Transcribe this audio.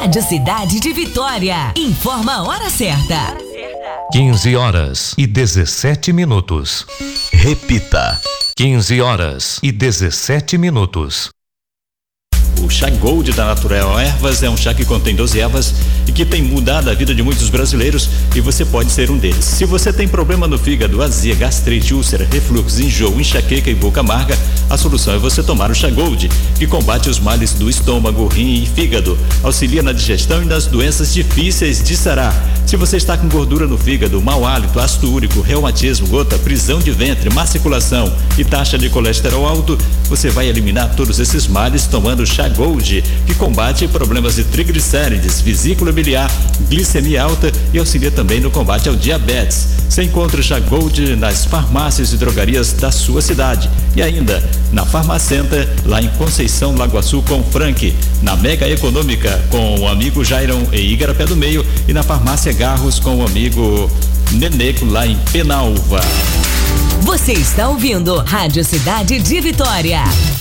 Rádio Cidade de Vitória. Informa a hora certa. 15h17. Repita. 15h17. O chá Gold da Natural Ervas é um chá que contém 12 ervas e que tem mudado a vida de muitos brasileiros, e você pode ser um deles. Se você tem problema no fígado, azia, gastrite, úlcera, refluxo, enjoo, enxaqueca e boca amarga, a solução é você tomar o chá Gold, que combate os males do estômago, rim e fígado, auxilia na digestão e nas doenças difíceis de sarar. Se você está com gordura no fígado, mau hálito, ácido úrico, reumatismo, gota, prisão de ventre, má circulação e taxa de colesterol alto, você vai eliminar todos esses males tomando o chá Gold, que combate problemas de triglicérides, vesícula biliar, glicemia alta e auxilia também no combate ao diabetes. Você encontra o chá Gold nas farmácias e drogarias da sua cidade e ainda na Farmacenta, lá em Conceição, Lagoaçu, com Frank, na Mega Econômica com o amigo Jairon e Igarapé do Meio e na Farmácia Garros com o amigo Neneco, lá em Penalva. Você está ouvindo Rádio Cidade de Vitória.